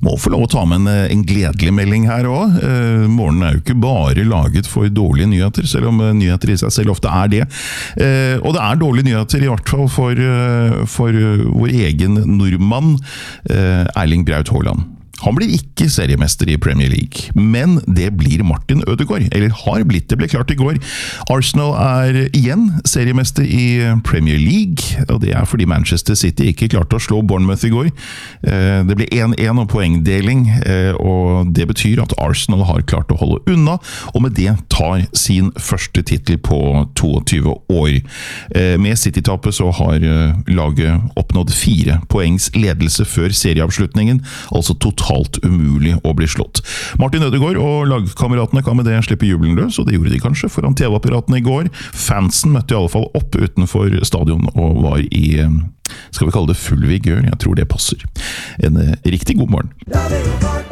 Må få lov å ta med en gledelig melding her også. Morgenen jo ikke bare laget for dårlige nyheter, selv om nyheter I seg selv ofte det. Og det dårlige nyheter I hvert fall for vår egen nordmann, Erling Braut Haaland. Han blir ikke seriemester I Premier League, men det blir Martin Ødegaard, eller har blitt, det ble klart I går. Arsenal igjen seriemester I Premier League, og det fordi Manchester City ikke klarte å slå Bournemouth I går. Det ble 1-1 og poengdeling, og det betyr at Arsenal har klart å holde unna, og med det tar sin første titel på 22 år. Med City-tappet så har laget oppnådd 4 poengs ledelse før serieavslutningen, altså totalt umulig å bli slått. Martin Ødegaard og lagkameratene kan med det slippe jubelen løs, og det gjorde de kanskje foran TV-apparatene I går. Fansen møtte I alle fall opp utenfor stadion og var I, skal vi kalle det full vigør? Jeg tror det passer. En riktig god morgen.